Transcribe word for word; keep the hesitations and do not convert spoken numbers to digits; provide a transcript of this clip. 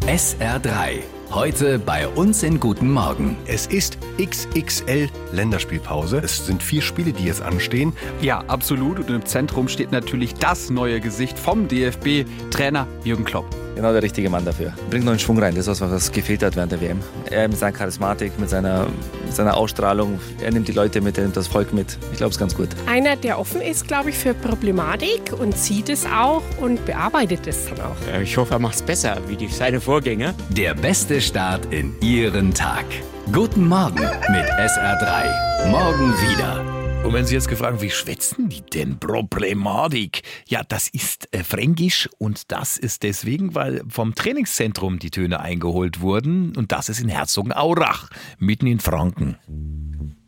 S R drei. Heute bei uns in Guten Morgen. Es ist X X L-Länderspielpause. Es sind vier Spiele, die jetzt anstehen. Ja, absolut. Und im Zentrum steht natürlich das neue Gesicht vom D F B-Trainer Jürgen Klopp. Genau der richtige Mann dafür. Bringt neuen Schwung rein, das ist was, was gefehlt hat während der W M. Er mit seiner Charismatik, mit seiner, mit seiner Ausstrahlung, er nimmt die Leute mit, er nimmt das Volk mit. Ich glaube, es ist ganz gut. Einer, der offen ist, glaube ich, für Problematik und sieht es auch und bearbeitet es dann auch. Ich hoffe, er macht es besser wie die, seine Vorgänger. Der beste Start in Ihren Tag. Guten Morgen mit S R drei. Morgen wieder. Und wenn Sie jetzt gefragt, wie schwätzen die denn? Problematik. Ja, das ist äh, Fränkisch und das ist deswegen, weil vom Trainingszentrum die Töne eingeholt wurden und das ist in Herzogenaurach, mitten in Franken.